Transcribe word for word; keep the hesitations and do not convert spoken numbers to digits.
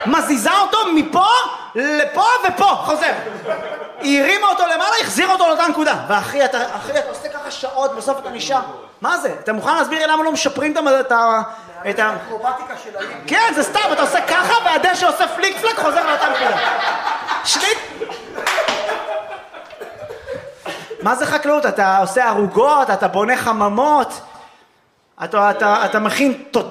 מזיזה אותו מפה לפה ופה, חוזר. היא הרימה אותו למעלה, החזירה אותו לאותה נקודה. ואחי, אתה, אחי, אתה עושה ככה שעות, בסוף אתה נשאר. מה זה? אתה מוכן להסביר לי למה לא משפרים את ה... את האקרובטיקה של העיר. כן, זה סתם, אתה עושה ככה, והדשא עושה פליק פלק, חוזר לאותה נקודה. שליט. מה זה חקלאות? אתה עושה ערוגות, אתה בונה חממות, אתה, אתה, אתה מכין